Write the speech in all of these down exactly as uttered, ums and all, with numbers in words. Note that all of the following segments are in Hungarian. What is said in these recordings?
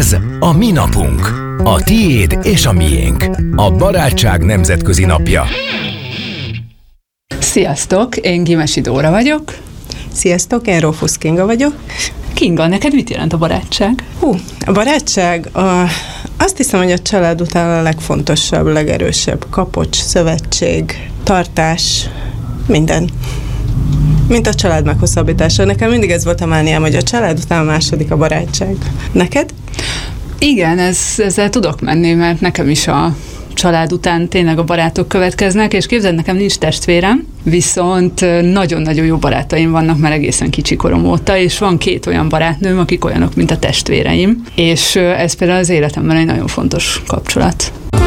Ez a mi napunk. A tiéd és a miénk. A barátság nemzetközi napja. Sziasztok, én Gimesi Dóra vagyok. Sziasztok, én Rófusz Kinga vagyok. Kinga, neked mit jelent a barátság? Hú, a barátság, a, azt hiszem, hogy a család után a legfontosabb, legerősebb kapocs, szövetség, tartás, minden. Mint a család meghosszabbítása. Nekem mindig ez volt a mániám, hogy a család után a második a barátság. Neked? Igen, ez, ezzel tudok menni, mert nekem is a család után tényleg a barátok következnek, és képzeld, nekem nincs testvérem, viszont nagyon-nagyon jó barátaim vannak már egészen kicsi korom óta, és van két olyan barátnőm, akik olyanok, mint a testvéreim, és ez például az életemben egy nagyon fontos kapcsolat.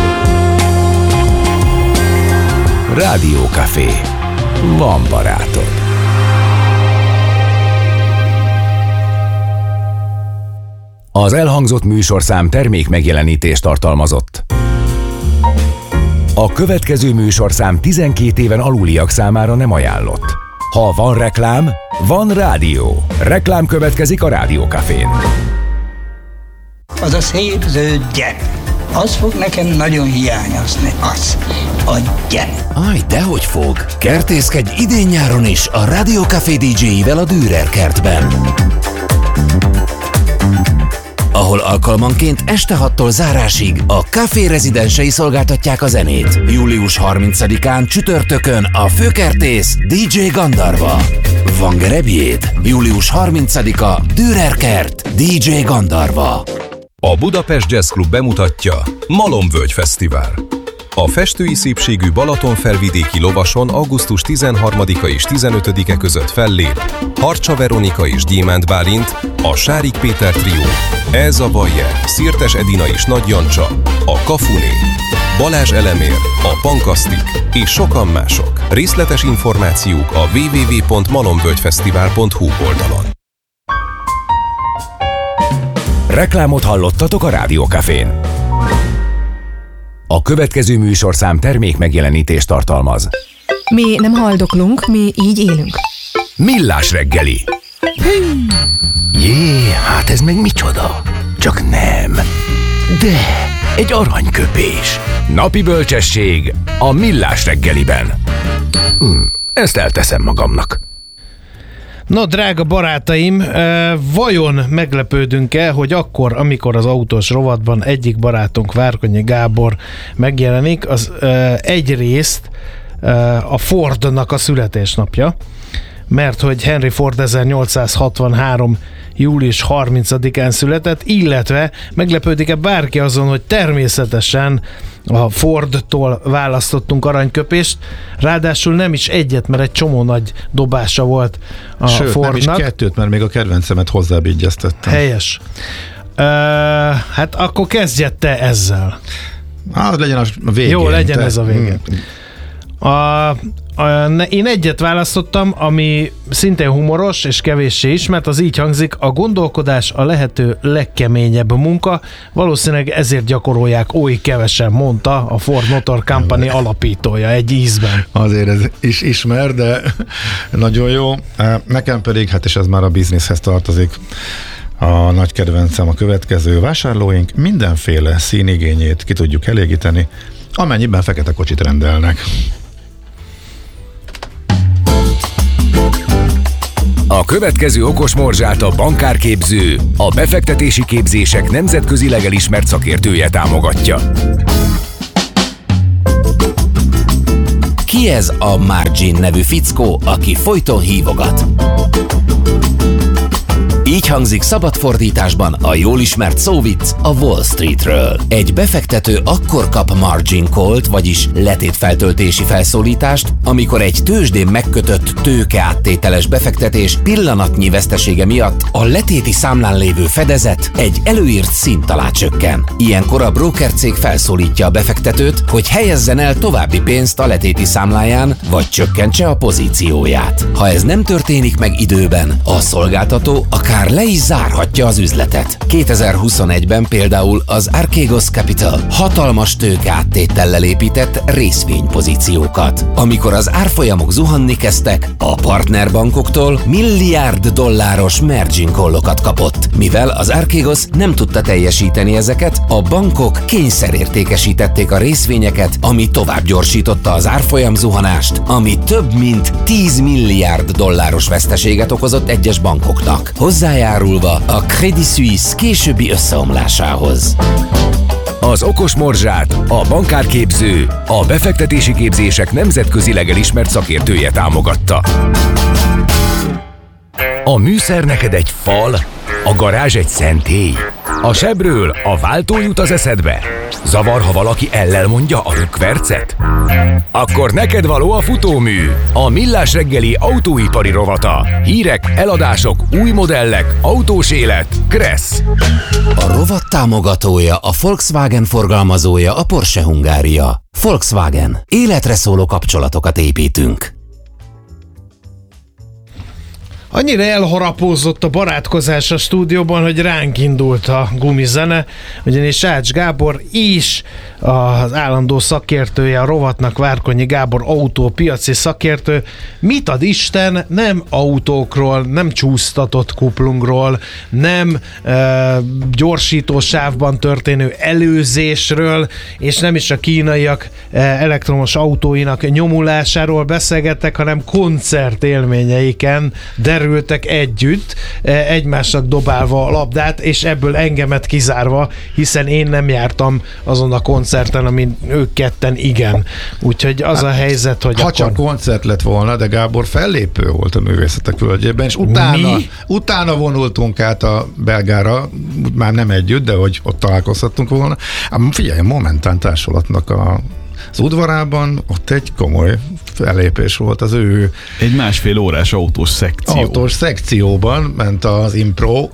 Rádiókafé. Van barátod. Az elhangzott műsorszám termék megjelenítést tartalmazott. A következő műsorszám tizenkét éven aluliak számára nem ajánlott. Ha van reklám, van rádió. Reklám következik a Rádiókafén. Az a szép zöld gyep. Az fog nekem nagyon hiányozni. Az. A gyep. Aj, dehogy fog. Kertészkedj idén-nyáron is a Rádiókafé dé dzséivel a Dürer kertben, ahol alkalmanként este hattól zárásig a Café rezidensei szolgáltatják a zenét. július harmincadikán csütörtökön a főkertész dé dzsé Gandarva. Van gerebjéd? július harmincadika Dürer kert, dé dzsé Gandarva. A Budapest Jazz Club bemutatja Malomvölgy Fesztivál. A festői szépségű Balatonfelvidéki lovason augusztus tizenharmadika és tizenötödike között fellép Harcsa Veronika és Gyémánt Bálint, a Sárik Péter trió, Elza Bayer, Szirtes Edina és Nagy Jancsa, a Kafuné, Balázs Elemér, a Pankasztik és sokan mások. Részletes információk a double-u double-u double-u pont malomvölgyfesztivál pont hu oldalon. Reklámot hallottatok a Rádiókafén. A következő műsorszám termék megjelenítést tartalmaz. Mi nem haldoklunk, mi így élünk. Millás reggeli. Jé, hát ez meg micsoda? Csak nem. De egy aranyköpés. Napi bölcsesség a Millás reggeliben. Hm, ezt elteszem magamnak. No, drága barátaim, vajon meglepődünk-e, hogy akkor, amikor az autós rovatban egyik barátunk, Várkonyi Gábor megjelenik, az egyrészt a Fordnak a születésnapja, mert hogy Henry Ford ezernyolcszázhatvanhárom július harmincadikán született, illetve meglepődik-e bárki azon, hogy természetesen a Fordtól választottunk aranyköpést, ráadásul nem is egyet, mert egy csomó nagy dobása volt a Sőt, Fordnak. nem is kettőt, mert még a kedvencemet hozzábígyeztettem. Helyes. Uh, hát akkor kezdjed te ezzel. Hát legyen a végén. Jó, legyen te. ez a végén. Hmm. A, a, ne, én egyet választottam, ami szintén humoros és kevéssé ismert, az így hangzik: a gondolkodás a lehető legkeményebb munka, valószínűleg ezért gyakorolják oly kevesen, mondta a Ford Motor Company alapítója egy ízben. Azért ez is ismer, de nagyon jó. Nekem pedig, hát és ez már a bizniszhez tartozik, a nagy kedvencem a következő: vásárlóink mindenféle színigényét ki tudjuk elégíteni, amennyiben fekete kocsit rendelnek. A következő okos morzsát a bankárképző, a befektetési képzések nemzetközileg elismert szakértője támogatja. Ki ez a Margin nevű fickó, aki folyton hívogat? Így hangzik szabad fordításban a jól ismert szóvic a Wall Streetről. Egy befektető akkor kap margin call-t, vagyis letétfeltöltési felszólítást, amikor egy tőzsdén megkötött tőkeáttételes befektetés pillanatnyi vesztesége miatt a letéti számlán lévő fedezet egy előírt szint alá csökken. Ilyenkor a brókercég felszólítja a befektetőt, hogy helyezzen el további pénzt a letéti számláján, vagy csökkentse a pozícióját. Ha ez nem történik meg időben, a szolgáltató akár akár le is zárhatja az üzletet. kétezer-huszonegyben például az Archegos Capital hatalmas tőke áttétellel épített részvénypozíciókat. Amikor az árfolyamok zuhanni kezdtek, a partnerbankoktól milliárd dolláros margin call-okat kapott. Mivel az Archegos nem tudta teljesíteni ezeket, a bankok kényszerértékesítették a részvényeket, ami tovább gyorsította az árfolyam zuhanást, ami több mint tíz milliárd dolláros veszteséget okozott egyes bankoknak, hozzájárulva a Credit Suisse későbbi összeomlásához. Az Okos Morzsát a bankárképző, a befektetési képzések nemzetközileg elismert szakértője támogatta. A műszer neked egy fal, a garázs egy szentély. A sebről a váltó jut az eszedbe. Zavar, ha valaki ellel mondja a rökkvercet? Akkor neked való a futómű, a Millás reggeli autóipari rovata. Hírek, eladások, új modellek, autós élet, Kressz. A rovat támogatója, a Volkswagen forgalmazója, a Porsche Hungária. Volkswagen. Életre szóló kapcsolatokat építünk. Annyira elharapózott a barátkozás a stúdióban, hogy ránk indult a gumizene, ugyanis Ács Gábor is az állandó szakértője a rovatnak, Várkonyi Gábor autópiaci szakértő. Mit ad Isten, nem autókról, nem csúsztatott kuplungról, nem e, gyorsítósávban történő előzésről, és nem is a kínaiak e, elektromos autóinak nyomulásáról beszélgettek, hanem koncertélményeiken derültek együtt, egymásnak dobálva a labdát, és ebből engemet kizárva, hiszen én nem jártam azon a koncerten, amin ők ketten igen. Úgyhogy az hát, a helyzet, hogy ha akkor... csak koncert lett volna, de Gábor fellépő volt a Művészetek Völgyében, és utána, utána vonultunk át a Belgára, már nem együtt, de hogy ott találkozhattunk volna. Figyelj, a Momentán társulatnak a az udvarában ott egy komoly fellépés volt az ő... Egy másfél órás autós szekció. Autós szekcióban ment az impro,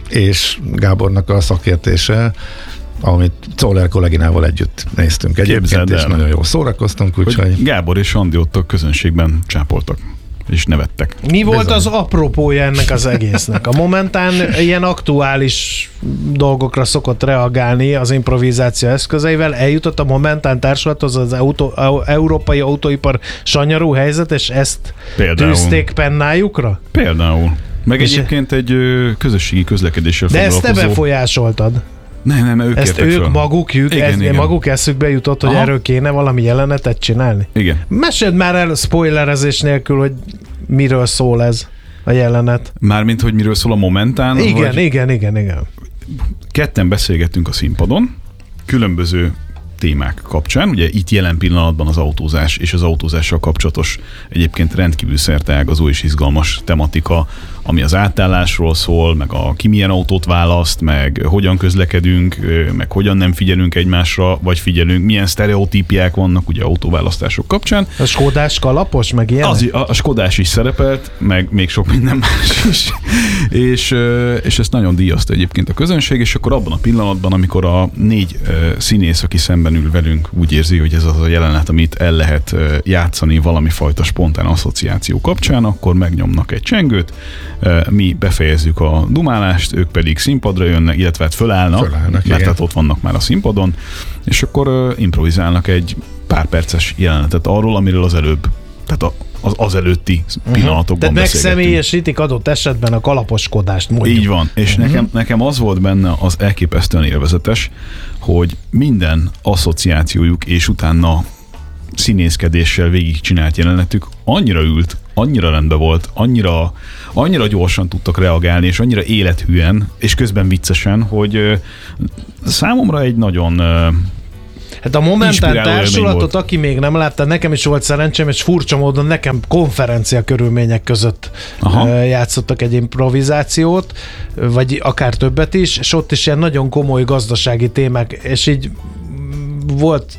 és Gábornak a szakértése, amit Czoller kolléginával együtt néztünk egyébként, és nagyon jól szórakoztunk, úgyhogy... Gábor és Andi ott a közönségben csápoltak, és nevettek. Mi volt Bizony. az apropója ennek az egésznek? A Momentán ilyen aktuális dolgokra szokott reagálni az improvizáció eszközeivel. Eljutott a Momentán társulathoz az autó, a, európai autóipar sanyarú helyzet, és ezt Például. tűzték pennájukra? Például. Meg és egyébként egy ö, közösségi közlekedéssel De foglalkozó... ezt te befolyásoltad. Nem, nem, ők Ezt ők fel. maguk jut, igen, ez, igen. maguk eszükbe jutott, hogy Aha. erről kéne valami jelenetet csinálni? Igen. Meséld már el spoilerezés nélkül, hogy miről szól ez a jelenet. Mármint, hogy miről szól a Momentán? Igen, vagy... igen, igen, igen. Ketten beszélgettünk a színpadon, különböző témák kapcsán. Ugye itt jelen pillanatban az autózás és az autózással kapcsolatos egyébként rendkívül szerteágazó és izgalmas tematika, ami az átállásról szól, meg a ki milyen autót választ, meg hogyan közlekedünk, meg hogyan nem figyelünk egymásra, vagy figyelünk, milyen sztereotípiák vannak ugye autóválasztások kapcsán. A Skodás kalapos, meg ilyen? Az, a, a Skodás is szerepelt, meg még sok minden más is. és, és ezt nagyon díjazta egyébként a közönség, és akkor abban a pillanatban, amikor a négy színész, aki szemben ül velünk, úgy érzi, hogy ez az a jelenet, amit el lehet játszani valami fajta spontán asszociáció kapcsán, akkor megnyomnak egy csengőt, mi befejezzük a dumálást, ők pedig színpadra jönnek, illetve hát fölállnak, fölállnak mert hát ott vannak már a színpadon, és akkor uh, improvizálnak egy pár perces jelenetet arról, amiről az előbb, tehát az, az előtti pillanatokban uh-huh. Tehát megszemélyesítik adott esetben a kalaposkodást, mondjuk. Így van, és uh-huh. nekem, nekem az volt benne az elképesztően élvezetes, hogy minden asszociációjuk és utána színészkedéssel végigcsinált jelenetük annyira ült, annyira rendben volt, annyira, annyira gyorsan tudtak reagálni, és annyira élethűen, és közben viccesen, hogy uh, számomra egy nagyon uh, Hát a Momentán társulatot, aki még nem látta, nekem is volt szerencsém, és furcsa módon nekem konferencia körülmények között Aha. játszottak egy improvizációt, vagy akár többet is, és ott is ilyen nagyon komoly gazdasági témák, és így volt